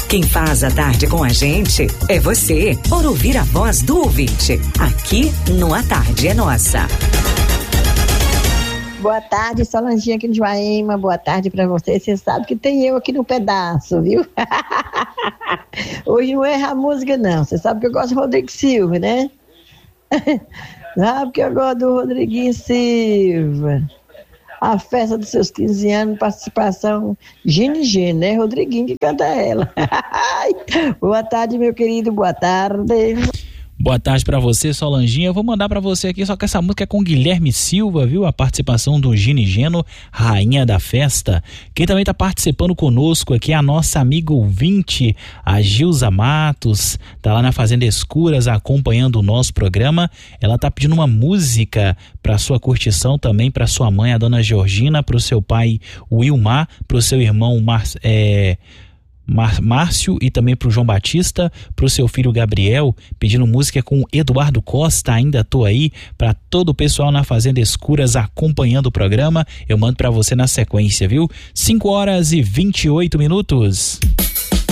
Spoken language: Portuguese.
Quem faz a tarde com a gente é você, por ouvir a voz do ouvinte. Aqui no A Tarde é Nossa. Boa tarde, Solanginha aqui de Joaíma. Boa tarde pra você. Você sabe que tem eu aqui no pedaço, viu? Hoje não erra a música, não. Você sabe que eu gosto do Rodrigo Silva, né? Sabe que eu gosto do Rodriguinho Silva. A festa dos seus 15 anos, participação Gini, né? Rodriguinho que canta ela. Boa tarde, meu querido. Boa tarde. Boa tarde pra você, Solanginha. Eu vou mandar pra você aqui, só que essa música é com Guilherme Silva, viu? A participação do Gini Geno, rainha da festa. Quem também tá participando conosco aqui é a nossa amiga ouvinte, a Gilza Matos, tá lá na Fazenda Escuras acompanhando o nosso programa. Ela tá pedindo uma música pra sua curtição também, pra sua mãe, a dona Georgina, pro seu pai Wilmar, pro seu irmão Márcio e também pro João Batista, pro seu filho Gabriel, pedindo música com Eduardo Costa, Ainda Tô Aí, pra todo o pessoal na Fazenda Escuras acompanhando o programa. Eu mando pra você na sequência, viu? 5 horas e 28 minutos.